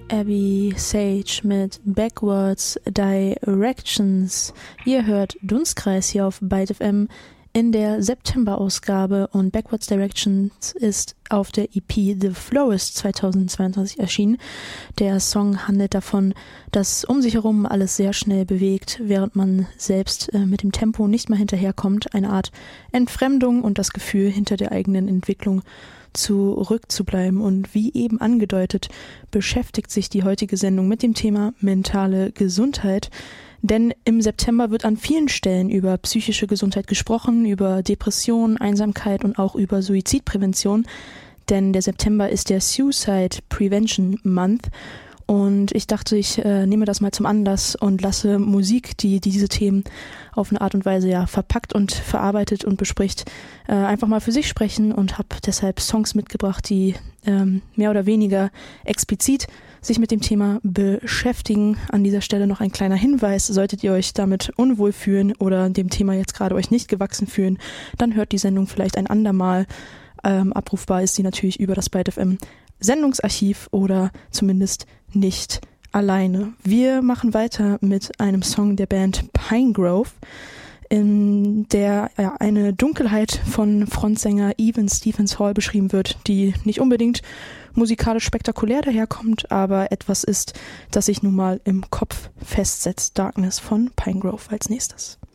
Abby Sage mit Backwards Directions. Ihr hört Dunstkreis hier auf Byte FM in der September-Ausgabe und Backwards Directions ist auf der EP The Florist 2022 erschienen. Der Song handelt davon, dass um sich herum alles sehr schnell bewegt, während man selbst mit dem Tempo nicht mehr hinterherkommt. Eine Art Entfremdung und das Gefühl, hinter der eigenen Entwicklung zurückzubleiben. Und wie eben angedeutet, beschäftigt sich die heutige Sendung mit dem Thema mentale Gesundheit. Denn im September wird an vielen Stellen über psychische Gesundheit gesprochen, über Depression, Einsamkeit und auch über Suizidprävention. Denn der September ist der Suicide Prevention Month. Und ich dachte, ich nehme das mal zum Anlass und lasse Musik, die diese Themen auf eine Art und Weise ja verpackt und verarbeitet und bespricht, einfach mal für sich sprechen und habe deshalb Songs mitgebracht, die mehr oder weniger explizit sich mit dem Thema beschäftigen. An dieser Stelle noch ein kleiner Hinweis: Solltet ihr euch damit unwohl fühlen oder dem Thema jetzt gerade euch nicht gewachsen fühlen, dann hört die Sendung vielleicht ein andermal. Abrufbar ist sie natürlich über das Byte FM Sendungsarchiv oder zumindest nicht alleine. Wir machen weiter mit einem Song der Band Pinegrove, in der eine Dunkelheit von Frontsänger Evan Stephens Hall beschrieben wird, die nicht unbedingt musikalisch spektakulär daherkommt, aber etwas ist, das sich nun mal im Kopf festsetzt. Darkness von Pinegrove als nächstes.